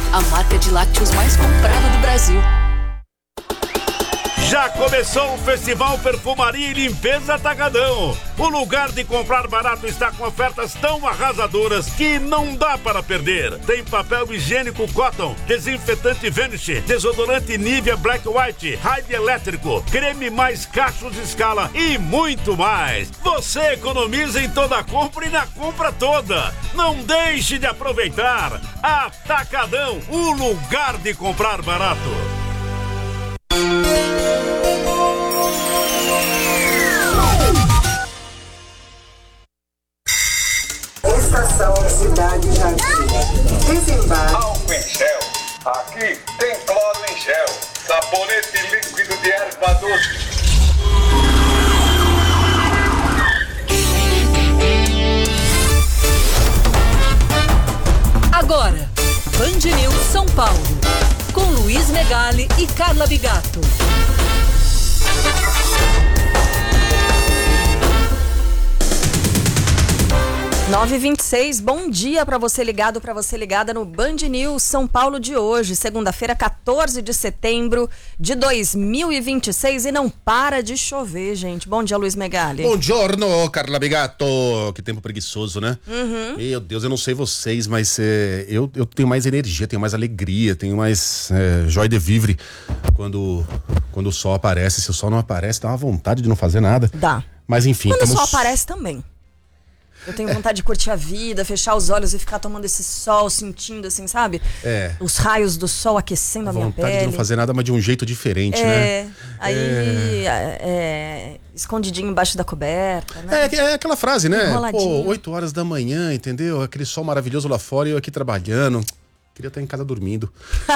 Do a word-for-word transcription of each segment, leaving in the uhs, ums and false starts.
a marca de lácteos mais comprada do Brasil. Já começou o Festival Perfumaria e Limpeza Atacadão. O lugar de comprar barato está com ofertas tão arrasadoras que não dá para perder. Tem papel higiênico Cotton, desinfetante Vanish, desodorante Nivea Black White, Raid elétrico, creme mais cachos Scala e muito mais. Você economiza em toda a compra e na compra toda. Não deixe de aproveitar. Atacadão, o lugar de comprar barato. Estação Cidade Jardim. Desembarque. Álcool em gel. Aqui tem cloro em gel. Sabonete líquido de erva doce. Agora, Band News São Paulo, com Luiz Megali e Carla Bigato. nove e vinte e seis, bom dia para você ligado, para você ligada no Band News São Paulo de hoje, segunda-feira, quatorze de setembro de dois mil e vinte e seis, e não para de chover, gente. Bom dia, Luiz Megali. Bom giorno, Carla Bigato. Que tempo preguiçoso, né? Uhum. Meu Deus, eu não sei vocês, mas é, eu, eu tenho mais energia, tenho mais alegria, tenho mais é, joie de vivre quando, quando o sol aparece. Se o sol não aparece, dá uma vontade de não fazer nada. Dá. Mas enfim. Quando temos... o sol aparece também. Eu tenho vontade de curtir a vida, fechar os olhos e ficar tomando esse sol, sentindo assim, sabe? É. Os raios do sol aquecendo a, a minha pele. Vontade de não fazer nada, mas de um jeito diferente, é, né? Aí, é... É, escondidinho embaixo da coberta, né? É, é aquela frase, né? Enroladinho. Pô, oito horas da manhã, entendeu? Aquele sol maravilhoso lá fora e eu aqui trabalhando. Queria estar em casa dormindo.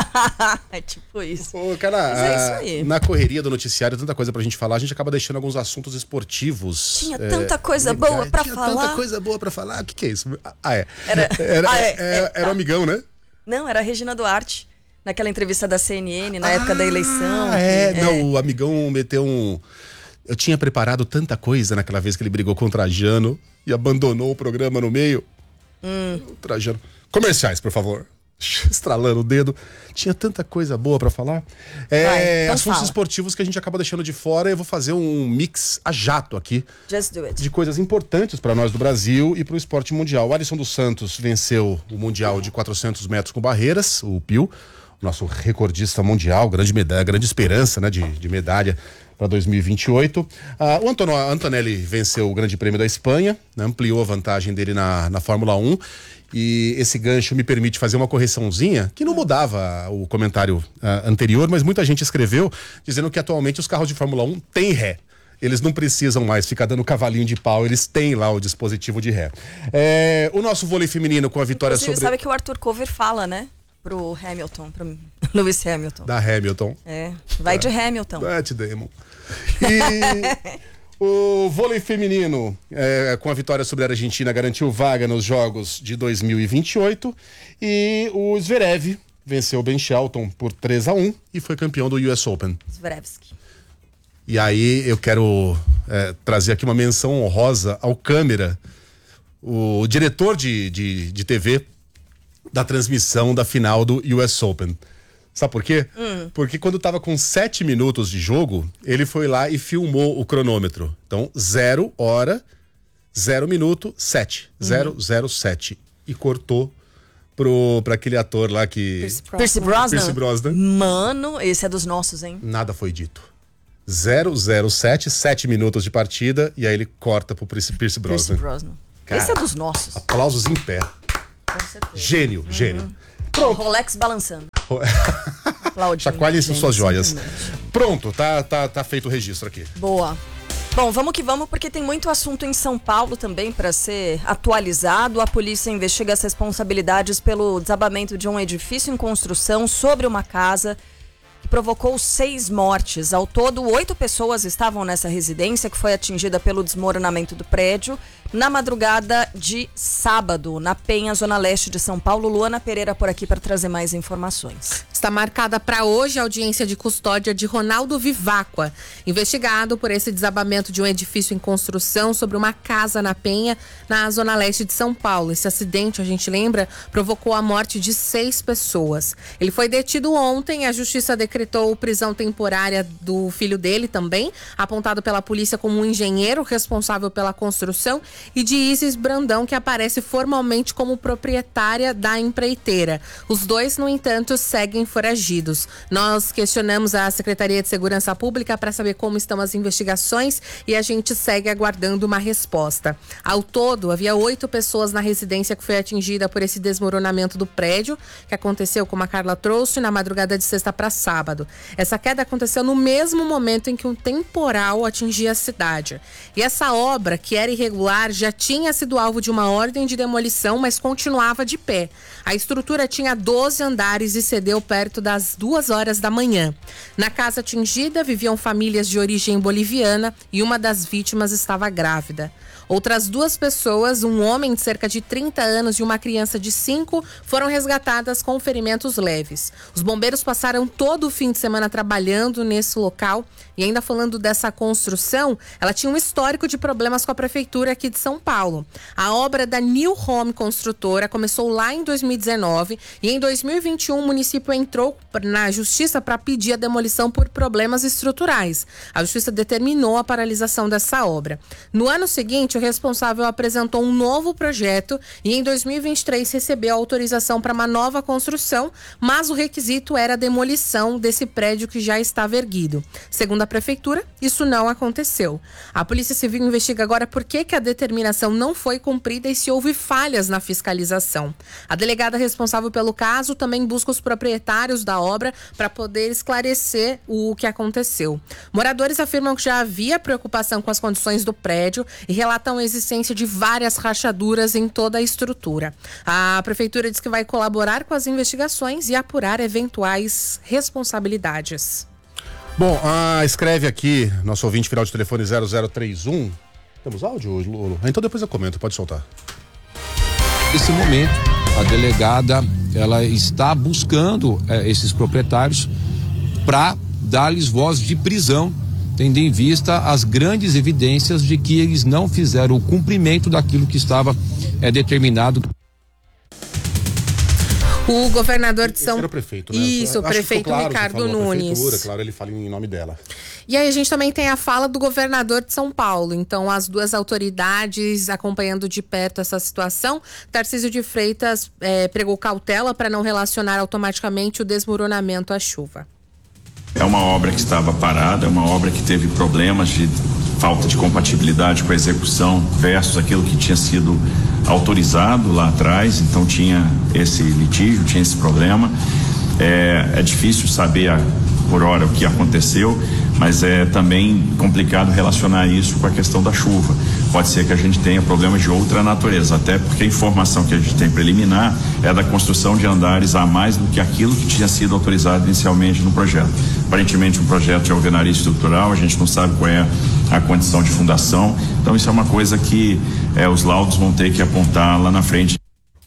É tipo isso. Pô, cara, Mas é isso aí. Na correria do noticiário, tanta coisa pra gente falar, a gente acaba deixando alguns assuntos esportivos. Tinha é, tanta coisa legais. boa pra Tinha falar. tanta coisa boa pra falar. O que, que é isso? Ah, é. Era, era, ah, é, é, é, era tá. o amigão, né? Não, era a Regina Duarte, naquela entrevista da C N N, na ah, época da eleição. É, que, não, é. o amigão meteu um... Eu tinha preparado tanta coisa naquela vez que ele brigou com o Trajano e abandonou o programa no meio. Hum. O Trajano. Comerciais, por favor. Estralando o dedo. Tinha tanta coisa boa pra falar. É, Vai, então assuntos fala. esportivos que a gente acaba deixando de fora. Eu vou fazer um mix a jato aqui. Just do it. De coisas importantes pra nós do Brasil e pro esporte mundial. O Alisson dos Santos venceu o Mundial de quatrocentos metros com barreiras, o P I U. Nosso recordista mundial, grande medalha, grande esperança, né, de, de medalha para dois mil e vinte e oito. Ah, o Anton- Antonelli venceu o Grande Prêmio da Espanha, né, ampliou a vantagem dele na, na Fórmula um. E esse gancho me permite fazer uma correçãozinha que não mudava o comentário uh, anterior, mas muita gente escreveu dizendo que atualmente os carros de Fórmula um têm ré. Eles não precisam mais ficar dando cavalinho de pau, eles têm lá o dispositivo de ré. É, o nosso vôlei feminino com a vitória Inclusive, sobre... sabe que o Arthur Cover fala, né? Pro Hamilton, pro Lewis Hamilton. Da Hamilton. É, vai de Hamilton. Matt Damon. E o vôlei feminino, é, com a vitória sobre a Argentina, garantiu vaga nos Jogos de dois mil e vinte e oito. E o Zverev venceu o Ben Shelton por três a um e foi campeão do U S Open. Zverevski. E aí eu quero é, trazer aqui uma menção honrosa ao câmera, o diretor de, de, de T V da transmissão da final do U S Open. Sabe por quê? Hum. Porque quando tava com sete minutos de jogo, ele foi lá e filmou o cronômetro. Então, zero hora, zero minuto, sete. Uhum. Zero, zero, sete. E cortou pro, pra aquele ator lá que... Pierce Brosnan. Pierce Brosnan. Mano, esse é dos nossos, hein? Nada foi dito. zero, zero, sete, sete minutos de partida, e aí ele corta pro Pierce, Pierce Brosnan. Pierce Brosnan. Cara, esse é dos nossos. Aplausos em pé. Com certeza. Gênio, uhum. gênio. Pronto. Rolex balançando. Chacoalhem suas joias. Pronto, tá, tá, tá feito o registro aqui. Boa. Bom, vamos que vamos, porque tem muito assunto em São Paulo também para ser atualizado. A polícia investiga as responsabilidades pelo desabamento de um edifício em construção sobre uma casa que provocou seis mortes. Ao todo, oito pessoas estavam nessa residência que foi atingida pelo desmoronamento do prédio na madrugada de sábado, na Penha, zona leste de São Paulo. Luana Pereira por aqui para trazer mais informações. Está marcada para hoje a audiência de custódia de Ronaldo Viváqua, investigado por esse desabamento de um edifício em construção sobre uma casa na Penha, na zona leste de São Paulo. Esse acidente, a gente lembra, provocou a morte de seis pessoas. Ele foi detido ontem, a justiça decretou prisão temporária do filho dele também, apontado pela polícia como um engenheiro responsável pela construção, e de Isis Brandão, que aparece formalmente como proprietária da empreiteira. Os dois, no entanto, seguem foragidos. Nós questionamos a Secretaria de Segurança Pública para saber como estão as investigações e a gente segue aguardando uma resposta. Ao todo, havia oito pessoas na residência que foi atingida por esse desmoronamento do prédio, que aconteceu, como a Carla trouxe, na madrugada de sexta para sábado. Essa queda aconteceu no mesmo momento em que um temporal atingia a cidade. E essa obra, que era irregular, já tinha sido alvo de uma ordem de demolição, mas continuava de pé. A estrutura tinha doze andares e cedeu perto das duas horas da manhã. Na casa atingida viviam famílias de origem boliviana e uma das vítimas estava grávida. Outras duas pessoas, um homem de cerca de trinta anos e uma criança de cinco, foram resgatadas com ferimentos leves. Os bombeiros passaram todo o fim de semana trabalhando nesse local e ainda falando dessa construção, ela tinha um histórico de problemas com a prefeitura aqui de São Paulo. A obra da New Home Construtora começou lá em dois mil e dezenove e em dois mil e vinte e um o município entrou na justiça para pedir a demolição por problemas estruturais. A justiça determinou a paralisação dessa obra. No ano seguinte, o responsável apresentou um novo projeto e em dois mil e vinte e três recebeu a autorização para uma nova construção, mas o requisito era a demolição desse prédio que já estava erguido. Segundo a prefeitura, isso não aconteceu. A Polícia Civil investiga agora por que, que a determinação não foi cumprida e se houve falhas na fiscalização. A delegada responsável pelo caso também busca os proprietários da obra para poder esclarecer o que aconteceu. Moradores afirmam que já havia preocupação com as condições do prédio e relatam a existência de várias rachaduras em toda a estrutura. A prefeitura diz que vai colaborar com as investigações e apurar eventuais responsabilidades. Bom, ah, escreve aqui, nosso ouvinte final de telefone zero zero três um. Temos áudio, Lolo? Então depois eu comento, pode soltar. Nesse momento, a delegada, ela está buscando eh, esses proprietários para dar-lhes voz de prisão, tendo em vista as grandes evidências de que eles não fizeram o cumprimento daquilo que estava é, determinado. O governador de São Paulo. Prefeito, né? Isso, o prefeito claro, Ricardo Nunes. Claro, ele fala em nome dela. E aí a gente também tem a fala do governador de São Paulo. Então, as duas autoridades acompanhando de perto essa situação. Tarcísio de Freitas é, pregou cautela para não relacionar automaticamente o desmoronamento à chuva. É uma obra que estava parada, é uma obra que teve problemas de falta de compatibilidade com a execução versus aquilo que tinha sido autorizado lá atrás, então tinha esse litígio, tinha esse problema. É, é difícil saber a, por hora o que aconteceu, mas é também complicado relacionar isso com a questão da chuva. Pode ser que a gente tenha problemas de outra natureza, até porque a informação que a gente tem preliminar é da construção de andares a mais do que aquilo que tinha sido autorizado inicialmente no projeto. Aparentemente um projeto de alvenaria estrutural, a gente não sabe qual é a condição de fundação, então isso é uma coisa que é, os laudos vão ter que apontar lá na frente.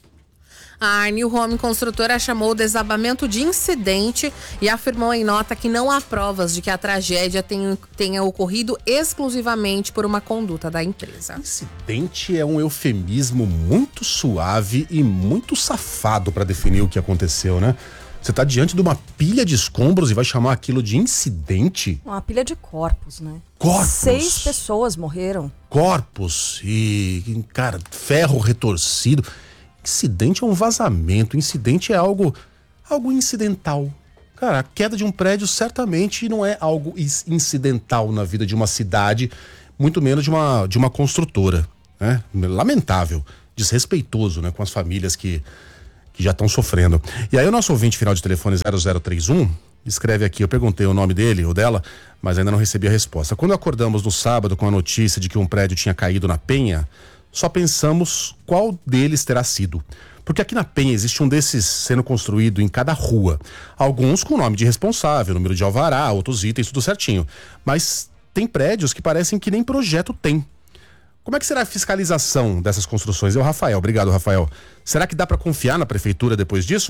A New Home Construtora chamou o desabamento de incidente e afirmou em nota que não há provas de que a tragédia tenha, tenha ocorrido exclusivamente por uma conduta da empresa. Incidente é um eufemismo muito suave e muito safado para definir o que aconteceu, né? Você tá diante de uma pilha de escombros e vai chamar aquilo de incidente? Uma pilha de corpos, né? Corpos. Seis pessoas morreram. Corpos e, cara, ferro retorcido. Incidente é um vazamento, incidente é algo, algo incidental. Cara, a queda de um prédio certamente não é algo incidental na vida de uma cidade, muito menos de uma, de uma construtora, né? Lamentável, desrespeitoso, né, com as famílias que, que já estão sofrendo. E aí o nosso ouvinte final de telefone zero zero três um escreve aqui, eu perguntei o nome dele ou dela, mas ainda não recebi a resposta. Quando acordamos no sábado com a notícia de que um prédio tinha caído na Penha, só pensamos qual deles terá sido. Porque aqui na Penha existe um desses sendo construído em cada rua. Alguns com nome de responsável, número de alvará, outros itens, tudo certinho. Mas tem prédios que parecem que nem projeto tem. como é que será a fiscalização dessas construções? É o Rafael, obrigado, Rafael. Será que dá para confiar na prefeitura depois disso?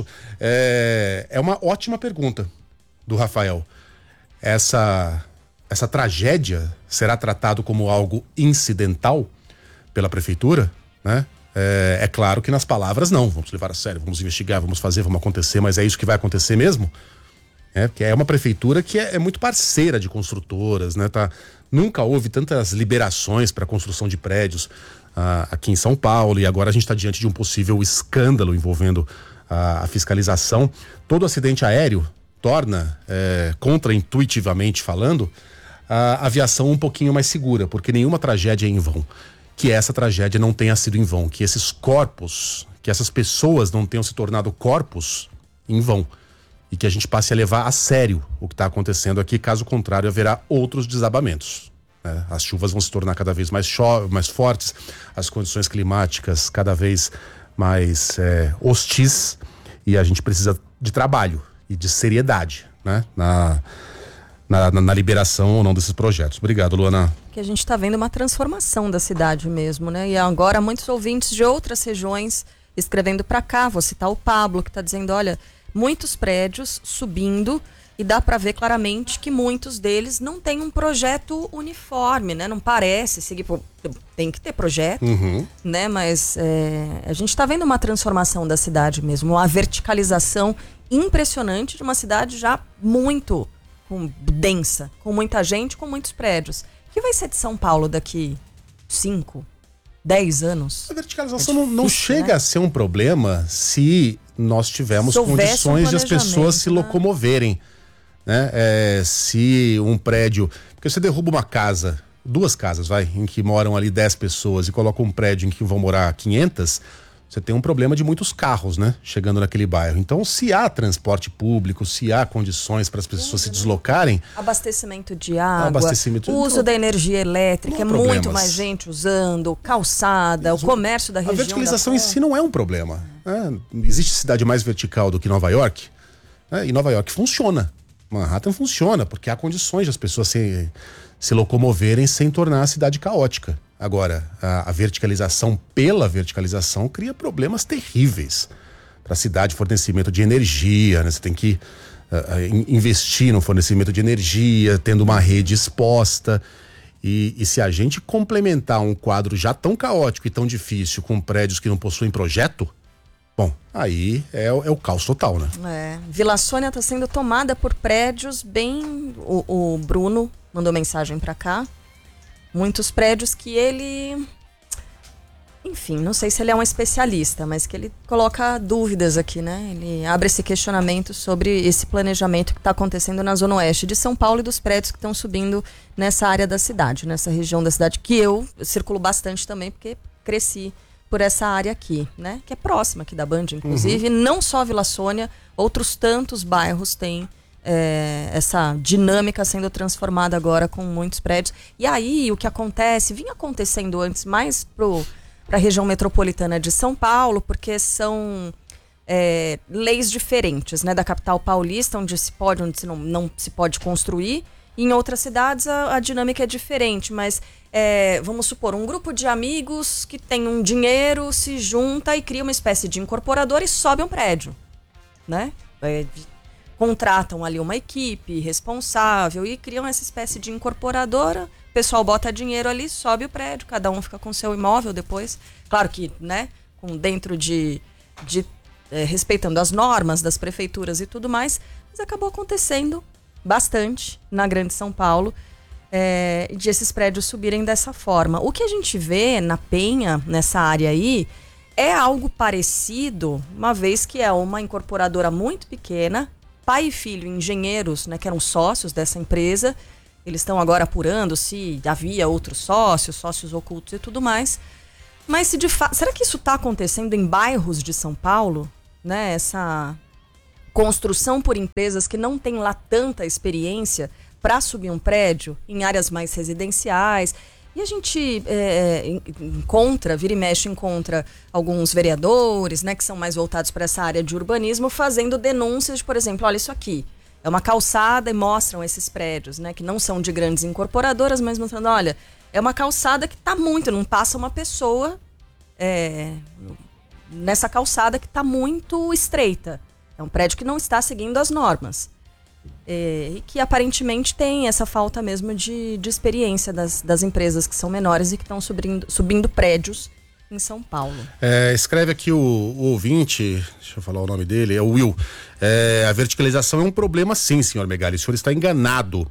É, é uma ótima pergunta do Rafael. Essa, essa tragédia será tratado como algo incidental pela prefeitura, né? É, é claro que nas palavras não, vamos levar a sério, vamos investigar, vamos fazer, vamos acontecer, mas é isso que vai acontecer mesmo? É, porque é uma prefeitura que é, é muito parceira de construtoras, né? Tá, nunca houve tantas liberações para construção de prédios ah, aqui em São Paulo, e agora a gente está diante de um possível escândalo envolvendo a, a fiscalização. Todo acidente aéreo torna, é, contraintuitivamente falando, a aviação um pouquinho mais segura, porque nenhuma tragédia é em vão. Que essa tragédia não tenha sido em vão, que esses corpos, que essas pessoas não tenham se tornado corpos em vão. E que a gente passe a levar a sério o que está acontecendo aqui, caso contrário haverá outros desabamentos. Né? As chuvas vão se tornar cada vez mais, cho- mais fortes, as condições climáticas cada vez mais é, hostis, e a gente precisa de trabalho e de seriedade, né? na, na, na, na liberação ou não desses projetos. Obrigado, Luana. Que a gente está vendo uma transformação da cidade mesmo, né? E agora muitos ouvintes de outras regiões escrevendo para cá, vou citar o Pablo, que está dizendo, olha, muitos prédios subindo e dá para ver claramente que muitos deles não têm um projeto uniforme, né? Não parece seguir, tem que ter projeto, Uhum. né? Mas é, a gente está vendo uma transformação da cidade mesmo, uma verticalização impressionante de uma cidade já muito com, densa, com muita gente, com muitos prédios. O que vai ser de São Paulo daqui cinco, dez anos? A verticalização é não, não difícil, chega né? a ser um problema se nós tivermos Se houvesse condições um de as pessoas se planejamento, né? locomoverem. Né? É, se um prédio... Porque você derruba uma casa, duas casas, vai, em que moram ali dez pessoas, e coloca um prédio em que vão morar quinhentas, você tem um problema de muitos carros, né? Chegando naquele bairro. Então, se há transporte público, se há condições para as pessoas se deslocarem... Abastecimento de água, Abastecimento, o uso não, da energia elétrica, é não há muito problemas. mais gente usando, calçada, o comércio da A região. verticalização da em si não é um problema. Né? Existe cidade mais vertical do que Nova York, né? E Nova York funciona. Manhattan funciona, porque há condições de as pessoas se, se locomoverem sem tornar a cidade caótica. Agora, a, a verticalização pela verticalização cria problemas terríveis para a cidade, fornecimento de energia, né? Você tem que uh, investir no fornecimento de energia, tendo uma rede exposta. E, e se a gente complementar um quadro já tão caótico e tão difícil com prédios que não possuem projeto, bom, aí é, é o caos total, né? É. Vila Sônia está sendo tomada por prédios bem... O, o Bruno mandou mensagem para cá. Muitos prédios que ele... Enfim, não sei se ele é um especialista, mas que ele coloca dúvidas aqui, né? Ele abre esse questionamento sobre esse planejamento que está acontecendo na Zona Oeste de São Paulo e dos prédios que estão subindo nessa área da cidade, nessa região da cidade, que eu circulo bastante também, porque cresci por essa área aqui, né? Que é próxima aqui da Band, inclusive. Uhum. Não só Vila Sônia, outros tantos bairros têm é, essa dinâmica sendo transformada agora com muitos prédios. E aí, o que acontece, vinha acontecendo antes mais pro... para a região metropolitana de São Paulo, porque são é, leis diferentes, né, da capital paulista, onde se pode, onde se não, não se pode construir. E em outras cidades a, a dinâmica é diferente, mas é, vamos supor, um grupo de amigos que tem um dinheiro, se junta e cria uma espécie de incorporadora e sobe um prédio, né? É, contratam ali uma equipe responsável e criam essa espécie de incorporadora. O pessoal bota dinheiro ali, sobe o prédio, cada um fica com seu imóvel depois. Claro que, né, com dentro de, de é, respeitando as normas das prefeituras e tudo mais, mas acabou acontecendo bastante na Grande São Paulo, é, de esses prédios subirem dessa forma. O que a gente vê na Penha, nessa área aí, é algo parecido, uma vez que é uma incorporadora muito pequena, pai e filho, engenheiros, né, que eram sócios dessa empresa. Eles estão agora apurando se havia outros sócios, sócios ocultos e tudo mais. Mas se de fato, será que isso está acontecendo em bairros de São Paulo? Né? Essa construção por empresas que não têm lá tanta experiência para subir um prédio em áreas mais residenciais. E a gente é, encontra, vira e mexe, encontra alguns vereadores, né, que são mais voltados para essa área de urbanismo, fazendo denúncias de, por exemplo, olha isso aqui. É uma calçada e mostram esses prédios, né, que não são de grandes incorporadoras, mas mostrando, olha, É uma calçada que tá muito, não passa uma pessoa é, nessa calçada que tá muito estreita. É um prédio que não está seguindo as normas. É, e que aparentemente tem essa falta mesmo de, de experiência das, das empresas que são menores e que estão subindo, subindo prédios em São Paulo. É, escreve aqui o, o ouvinte, deixa eu falar o nome dele, é o Will. É, a verticalização é um problema sim, senhor Megali, o senhor está enganado.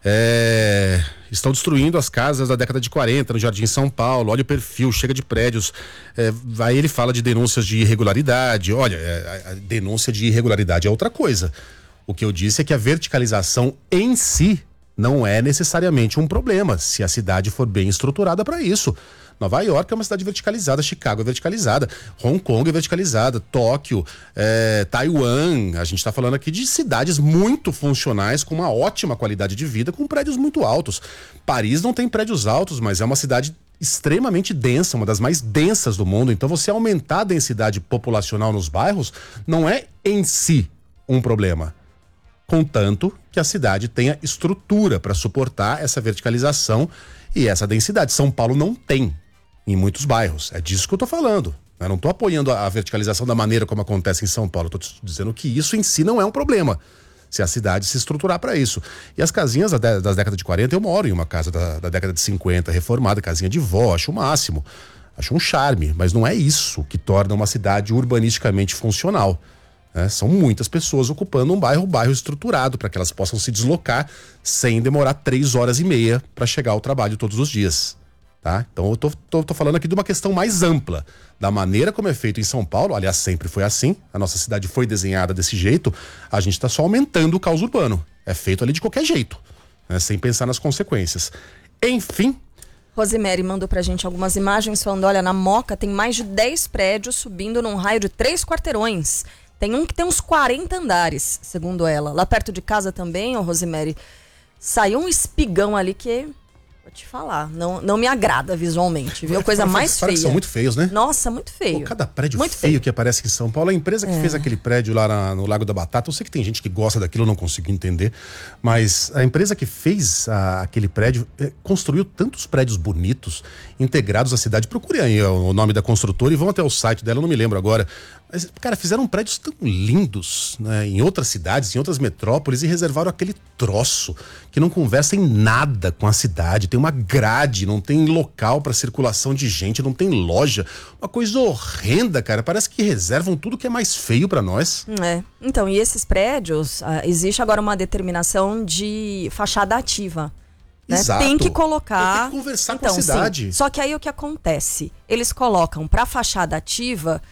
É, estão destruindo as casas da década de quarenta no Jardim São Paulo, olha o perfil, chega de prédios. É, aí ele fala de denúncias de irregularidade. Olha, é, a, a denúncia de irregularidade é outra coisa. O que eu disse é que a verticalização em si não é necessariamente um problema, se a cidade for bem estruturada para isso. Nova York é uma cidade verticalizada, Chicago é verticalizada, Hong Kong é verticalizada, Tóquio, é, Taiwan. A gente está falando aqui de cidades muito funcionais, com uma ótima qualidade de vida, com prédios muito altos. Paris não tem prédios altos, mas é uma cidade extremamente densa, uma das mais densas do mundo. Então você aumentar a densidade populacional nos bairros não é em si um problema, contanto que a cidade tenha estrutura para suportar essa verticalização e essa densidade. São Paulo não tem em muitos bairros. É disso que eu tô falando. Eu não tô apoiando a verticalização da maneira como acontece em São Paulo. Eu tô dizendo que isso em si não é um problema, se a cidade se estruturar para isso. E as casinhas das décadas de quarenta, eu moro em uma casa da, da década de cinquenta, reformada, casinha de vó, acho o máximo. Acho um charme, mas não é isso que torna uma cidade urbanisticamente funcional. É, são muitas pessoas ocupando um bairro, um bairro estruturado, para que elas possam se deslocar sem demorar três horas e meia para chegar ao trabalho todos os dias. Tá? Então eu tô, tô, tô falando aqui de uma questão mais ampla, da maneira como é feito em São Paulo. Aliás, sempre foi assim, a nossa cidade foi desenhada desse jeito. A gente está só aumentando o caos urbano. É feito ali de qualquer jeito, né? Sem pensar nas consequências. Enfim. Rosemary mandou pra gente algumas imagens falando, olha, na Moca tem mais de dez prédios subindo num raio de três quarteirões. Tem um que tem uns quarenta andares, segundo ela. Lá perto de casa também, ô Rosemary, saiu um espigão ali que, vou te falar, não, não me agrada visualmente, viu? Coisa mais feia. São muito feios, né? Nossa, muito feio. Pô, cada prédio muito feio, feio que aparece em São Paulo. A empresa que é. fez aquele prédio lá na, no Lago da Batata, eu sei que tem gente que gosta daquilo, eu não consigo entender, mas a empresa que fez a, aquele prédio é, construiu tantos prédios bonitos, integrados à cidade. Procurem aí ó, o nome da construtora e vão até o site dela, eu não me lembro agora. Mas, cara, fizeram prédios tão lindos, né, em outras cidades, em outras metrópoles, e reservaram aquele troço que não conversa em nada com a cidade. Tem uma grade, não tem local para circulação de gente, não tem loja. Uma coisa horrenda, cara. Parece que reservam tudo que é mais feio para nós. É. Então, e esses prédios, ah, existe agora uma determinação de fachada ativa. Né? Exato. Tem que colocar. Tem que conversar então, com a cidade. Sim. Só que aí o que acontece? Eles colocam para fachada ativa.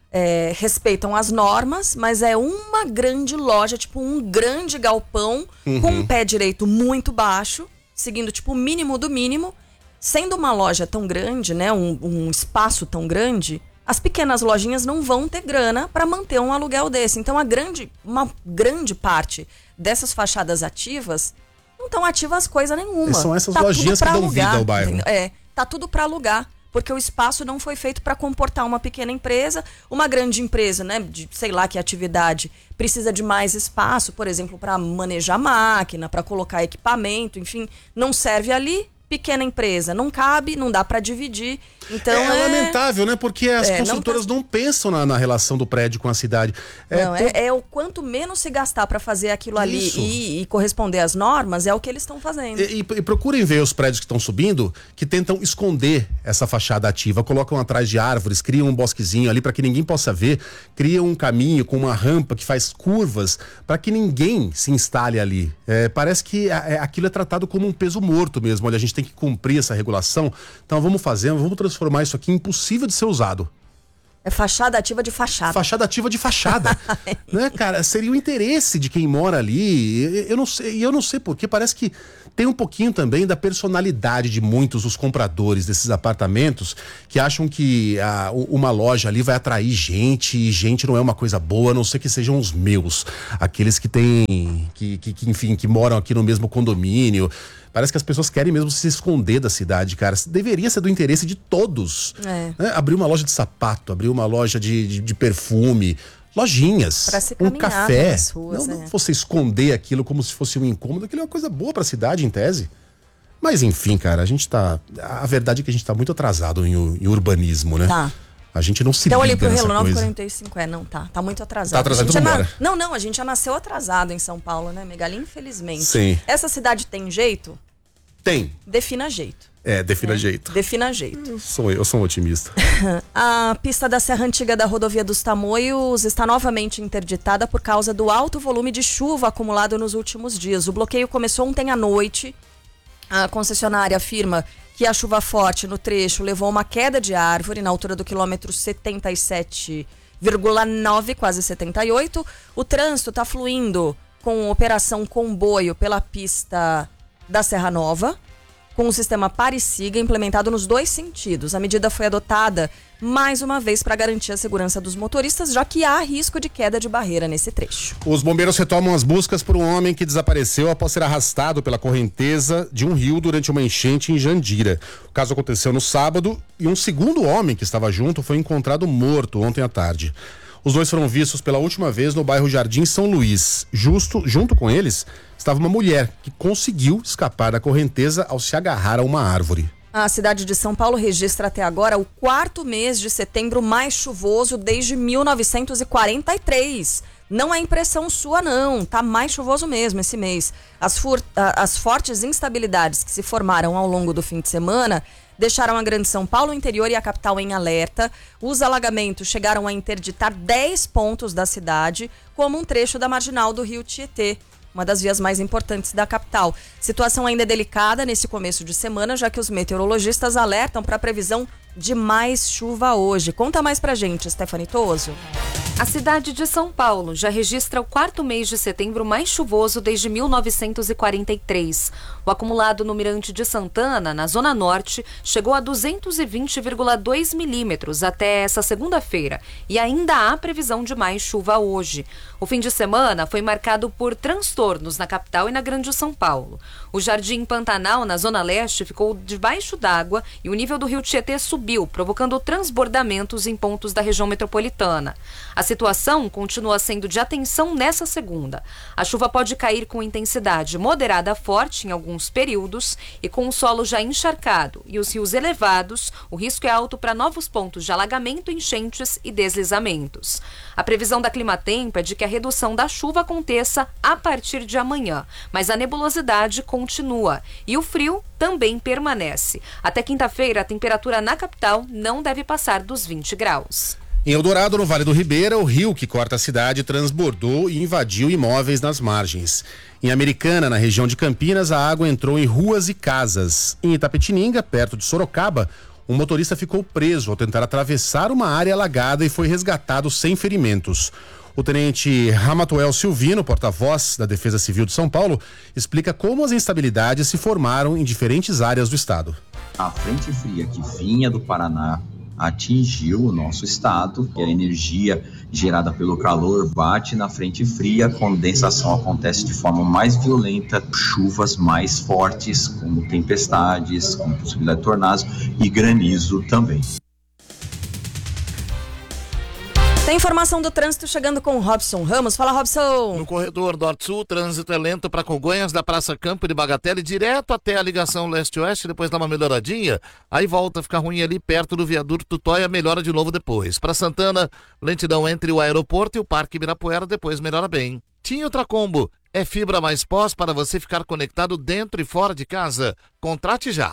É, respeitam as normas, mas é uma grande loja, tipo um grande galpão, uhum. com um pé direito muito baixo, seguindo tipo o mínimo do mínimo. Sendo uma loja tão grande, né, um, um espaço tão grande, as pequenas lojinhas não vão ter grana para manter um aluguel desse. Então a grande, uma grande parte dessas fachadas ativas não estão ativas coisa nenhuma. E são essas tá lojinhas que dão vida ao bairro. É, tá tudo para alugar. Porque o espaço não foi feito para comportar uma pequena empresa. Uma grande empresa, né, de sei lá que atividade, precisa de mais espaço, por exemplo, para manejar máquina, para colocar equipamento, enfim, não serve ali. Pequena empresa, não cabe, não dá para dividir. Então é, é lamentável, né? Porque as é, construtoras não, tá... não pensam na, na relação do prédio com a cidade. É, não, é, é o quanto menos se gastar para fazer aquilo ali e, e corresponder às normas, é o que eles estão fazendo. E, e, e procurem ver os prédios que estão subindo, que tentam esconder essa fachada ativa, colocam atrás de árvores, criam um bosquezinho ali para que ninguém possa ver, criam um caminho com uma rampa que faz curvas para que ninguém se instale ali. É, parece que a, é, aquilo é tratado como um peso morto mesmo. Olha, a gente tem que cumprir essa regulação, então vamos fazer, vamos transformar isso aqui impossível de ser usado. É fachada ativa de fachada. Fachada ativa de fachada. Né, cara? Seria o interesse de quem mora ali. Eu não sei, eu não sei porquê, parece que tem um pouquinho também da personalidade de muitos dos compradores desses apartamentos que acham que a, uma loja ali vai atrair gente e gente não é uma coisa boa, a não ser que sejam os meus. Aqueles que têm, que, que, que enfim, que moram aqui no mesmo condomínio. Parece que as pessoas querem mesmo se esconder da cidade, cara. Deveria ser do interesse de todos. É. Né? Abrir uma loja de sapato, abrir uma loja de, de, de perfume, lojinhas, um café. Ruas, não, é. não você esconder aquilo como se fosse um incômodo, aquilo é uma coisa boa pra cidade, em tese. Mas enfim, cara, a gente tá... A verdade é que a gente tá muito atrasado em, em urbanismo, né? Tá. A gente não se Então liga ali pro nessa Relo nove coisa. quarenta e cinco, é, não, tá, tá muito atrasado. Tá atrasado, A gente então já bora. na... Não, não, a gente já nasceu atrasado em São Paulo, né, Megali? Infelizmente. Sim. Essa cidade tem jeito? Tem. Defina jeito. É, defina jeito. Defina jeito. Eu sou, eu sou um otimista. A pista da Serra Antiga da Rodovia dos Tamoios está novamente interditada por causa do alto volume de chuva acumulado nos últimos dias. O bloqueio começou ontem à noite. A concessionária afirma que a chuva forte no trecho levou a uma queda de árvore na altura do quilômetro setenta e sete vírgula nove, quase setenta e oito. O trânsito está fluindo com operação comboio pela pista da Serra Nova, com o sistema Pare-Siga implementado nos dois sentidos. A medida foi adotada mais uma vez para garantir a segurança dos motoristas, já que há risco de queda de barreira nesse trecho. Os bombeiros retomam as buscas por um homem que desapareceu após ser arrastado pela correnteza de um rio durante uma enchente em Jandira. O caso aconteceu no sábado e um segundo homem que estava junto foi encontrado morto ontem à tarde. Os dois foram vistos pela última vez no bairro Jardim São Luís. Justo, junto com eles estava uma mulher que conseguiu escapar da correnteza ao se agarrar a uma árvore. A cidade de São Paulo registra até agora o quarto mês de setembro mais chuvoso desde mil novecentos e quarenta e três. Não é impressão sua, não. Tá mais chuvoso mesmo esse mês. As, fur- as fortes instabilidades que se formaram ao longo do fim de semana deixaram a Grande São Paulo, o interior e a capital em alerta. Os alagamentos chegaram a interditar dez pontos da cidade, como um trecho da marginal do Rio Tietê, uma das vias mais importantes da capital. Situação ainda é delicada nesse começo de semana, já que os meteorologistas alertam para a previsão de mais chuva hoje. Conta mais pra gente, Stephanie Toso. A cidade de São Paulo já registra o quarto mês de setembro mais chuvoso desde mil novecentos e quarenta e três. O acumulado no Mirante de Santana, na Zona Norte, chegou a duzentos e vinte vírgula dois milímetros até essa segunda-feira e ainda há previsão de mais chuva hoje. O fim de semana foi marcado por transtornos na capital e na Grande São Paulo. O Jardim Pantanal, na Zona Leste, ficou debaixo d'água e o nível do Rio Tietê subiu, provocando transbordamentos em pontos da região metropolitana. A situação continua sendo de atenção nessa segunda. A chuva pode cair com intensidade moderada a forte em alguns períodos e com o solo já encharcado e os rios elevados, o risco é alto para novos pontos de alagamento, enchentes e deslizamentos. A previsão da Climatempo é de que a redução da chuva aconteça a partir de amanhã, mas a nebulosidade continua e o frio também permanece. Até quinta-feira, a temperatura na capital não deve passar dos vinte graus. Em Eldorado, no Vale do Ribeira, o rio que corta a cidade transbordou e invadiu imóveis nas margens. Em Americana, na região de Campinas, a água entrou em ruas e casas. Em Itapetininga, perto de Sorocaba, um motorista ficou preso ao tentar atravessar uma área alagada e foi resgatado sem ferimentos. O tenente Ramatuel Silvino, porta-voz da Defesa Civil de São Paulo, explica como as instabilidades se formaram em diferentes áreas do estado. A frente fria que vinha do Paraná atingiu o nosso estado, e a energia gerada pelo calor bate na frente fria, a condensação acontece de forma mais violenta, chuvas mais fortes, como tempestades, com possibilidade de tornados e granizo também. Tem informação do trânsito chegando com o Robson Ramos. Fala, Robson. No corredor Norte-Sul, trânsito é lento para Congonhas, da Praça Campo de Bagatelle, direto até a ligação leste-oeste, depois dá uma melhoradinha, aí volta a ficar ruim ali perto do viaduto Tutóia, melhora de novo depois. Para Santana, lentidão entre o aeroporto e o Parque Ibirapuera, depois melhora bem. Tinha outra combo, é fibra mais pós para você ficar conectado dentro e fora de casa. Contrate já.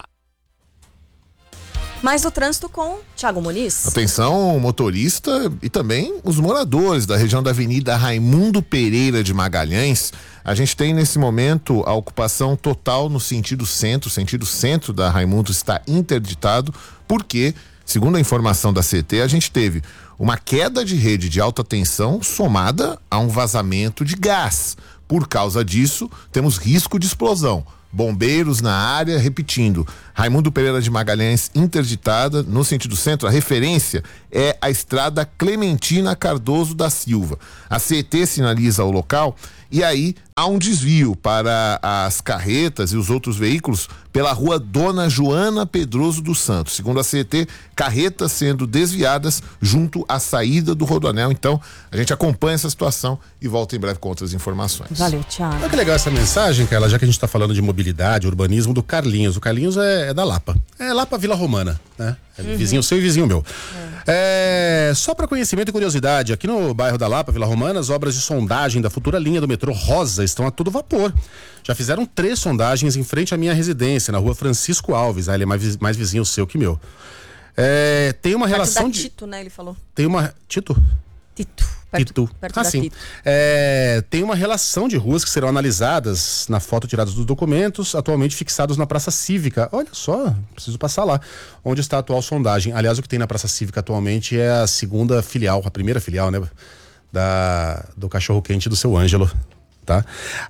Mais do trânsito com Thiago Muniz. Atenção, motorista e também os moradores da região da Avenida Raimundo Pereira de Magalhães. A gente tem nesse momento a ocupação total no sentido centro, o sentido centro da Raimundo está interditado, porque, segundo a informação da C T, a gente teve uma queda de rede de alta tensão somada a um vazamento de gás. Por causa disso, temos risco de explosão. Bombeiros na área, repetindo, Raimundo Pereira de Magalhães interditada, no sentido centro, a referência é é a estrada Clementina Cardoso da Silva. A C E T sinaliza o local e aí há um desvio para as carretas e os outros veículos pela rua Dona Joana Pedroso dos Santos. Segundo a C E T, carretas sendo desviadas junto à saída do Rodoanel. Então, a gente acompanha essa situação e volta em breve com outras informações. Valeu, Thiago. Olha que legal essa mensagem, Carla, já que a gente está falando de mobilidade, urbanismo, do Carlinhos. O Carlinhos é, é da Lapa. É Lapa Vila Romana, né? É Uhum. vizinho seu e vizinho meu. É, só para conhecimento e curiosidade, aqui no bairro da Lapa, Vila Romana, as obras de sondagem da futura linha do metrô Rosa estão a todo vapor. Já fizeram três sondagens em frente à minha residência, na rua Francisco Alves. Ah, ele é mais, mais vizinho seu que meu. É, tem uma Perto relação da de... Tito, né? Ele falou. Tem uma... Tito? Tito. Perto, Tito. perto Ah, da sim. Tito. É, tem uma relação de ruas que serão analisadas na foto tiradas dos documentos, atualmente fixados na Praça Cívica. Olha só, preciso passar lá, onde está a atual sondagem. Aliás, o que tem na Praça Cívica atualmente é a segunda filial, a primeira filial, né? Da, do Cachorro Quente do seu Ângelo. Tá?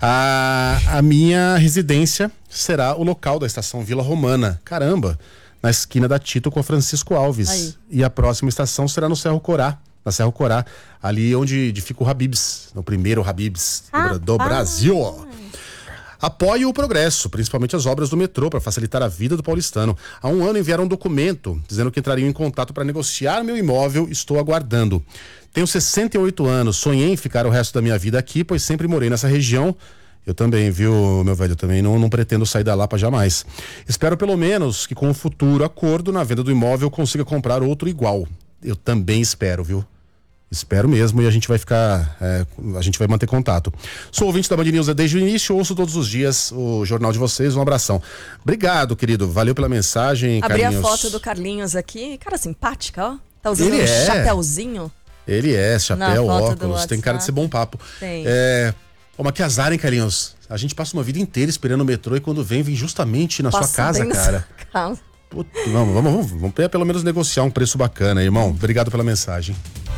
A, a minha residência será o local da estação Vila Romana. Caramba! Na esquina da Tito com a Francisco Alves. Aí. E a próxima estação será no Cerro Corá. Na Cerro Corá, ali onde fica o Habib's, no primeiro Habib's do, Bra- do Brasil. Apoio o progresso, principalmente as obras do metrô, para facilitar a vida do paulistano. Há um ano enviaram um documento dizendo que entrariam em contato para negociar meu imóvel. Estou aguardando. Tenho sessenta e oito anos, sonhei em ficar o resto da minha vida aqui, pois sempre morei nessa região. Eu também, viu, meu velho? Eu também não, não pretendo sair da Lapa jamais. Espero pelo menos que com o futuro acordo na venda do imóvel eu consiga comprar outro igual. Eu também espero, viu? Espero mesmo, e a gente vai ficar, é, a gente vai manter contato. Sou ouvinte da Band News desde o início, ouço todos os dias o jornal de vocês, um abração. Obrigado, querido, valeu pela mensagem, Abri Carlinhos. a foto do Carlinhos aqui, cara simpática, ó. Tá usando Ele um é. chapéuzinho. Ele é, chapéu, Na foto do óculos, tem cara de ser bom papo. Tem. É, Ô, mas que azar, hein, Carlinhos? A gente passa uma vida inteira esperando o metrô e quando vem, vem justamente na Passa sua casa, bem na cara. sua casa. Putz, vamos, vamos, vamos, vamos pelo menos negociar um preço bacana, irmão. Obrigado pela mensagem.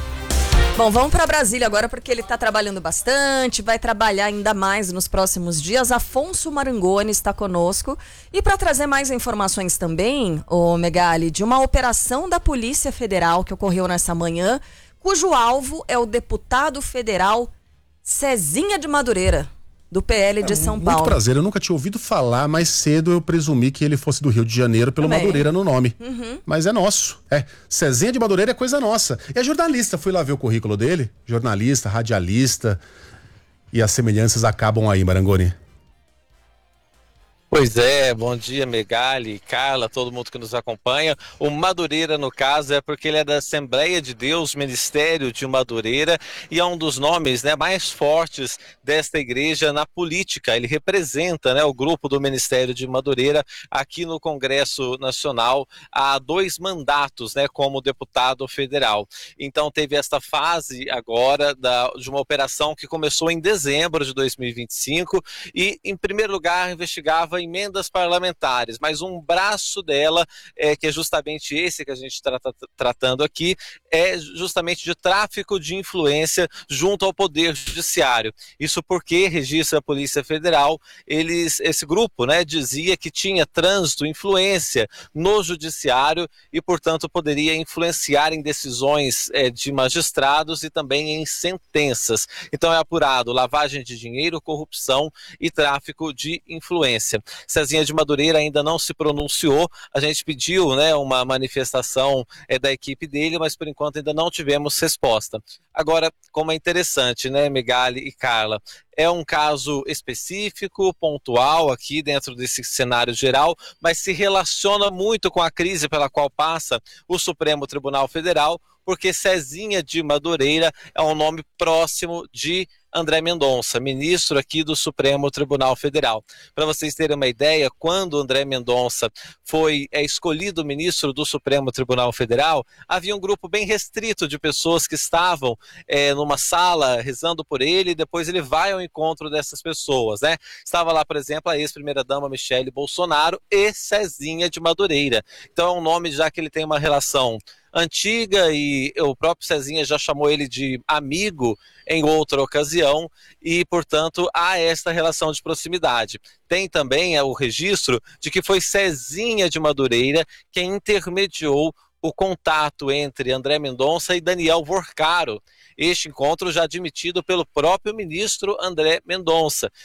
Bom, vamos para Brasília agora porque ele está trabalhando bastante, vai trabalhar ainda mais nos próximos dias. Afonso Marangoni está conosco e para trazer mais informações também, o Megali, de uma operação da Polícia Federal que ocorreu nessa manhã, cujo alvo é o deputado federal Cezinha de Madureira, do P L de São Muito Paulo. prazer, eu nunca tinha ouvido falar, mais cedo eu presumi que ele fosse do Rio de Janeiro pelo Também. Madureira no nome. Uhum. Mas é nosso, é. Cezinha de Madureira é coisa nossa. E é jornalista, fui lá ver o currículo dele, jornalista, radialista, e as semelhanças acabam aí, Marangoni. Pois é, bom dia Megali, Carla, todo mundo que nos acompanha. O Madureira, no caso, é porque ele é da Assembleia de Deus, Ministério de Madureira, e é um dos nomes, né, mais fortes desta igreja na política. Ele representa, né, o grupo do Ministério de Madureira aqui no Congresso Nacional há dois mandatos, né, como deputado federal. Então teve esta fase agora da, de uma operação que começou em dezembro de dois mil e vinte e cinco e, em primeiro lugar, investigava emendas parlamentares, mas um braço dela, é, que é justamente esse que a gente está tratando aqui, é justamente de tráfico de influência junto ao Poder Judiciário. Isso porque, registra a Polícia Federal, eles, esse grupo, né, dizia que tinha trânsito, influência no Judiciário e, portanto, poderia influenciar em decisões é, de magistrados e também em sentenças. Então é apurado lavagem de dinheiro, corrupção e tráfico de influência. Cezinha de Madureira ainda não se pronunciou, a gente pediu, né, uma manifestação é, da equipe dele, mas por enquanto ainda não tivemos resposta. Agora, como é interessante, né, Megali e Carla, é um caso específico, pontual aqui dentro desse cenário geral, mas se relaciona muito com a crise pela qual passa o Supremo Tribunal Federal, porque Cezinha de Madureira é um nome próximo de André Mendonça, ministro aqui do Supremo Tribunal Federal. Para vocês terem uma ideia, quando André Mendonça foi é, escolhido ministro do Supremo Tribunal Federal, havia um grupo bem restrito de pessoas que estavam é, numa sala rezando por ele, e depois ele vai ao encontro dessas pessoas, né? Estava lá, por exemplo, a ex-primeira-dama Michele Bolsonaro e Cezinha de Madureira. Então é um nome já que ele tem uma relação antiga e o próprio Cezinha já chamou ele de amigo em outra ocasião e, portanto, há esta relação de proximidade. Tem também é, o registro de que foi Cezinha de Madureira quem intermediou o contato entre André Mendonça e Daniel Vorcaro. Este encontro já admitido pelo próprio ministro André Mendonça.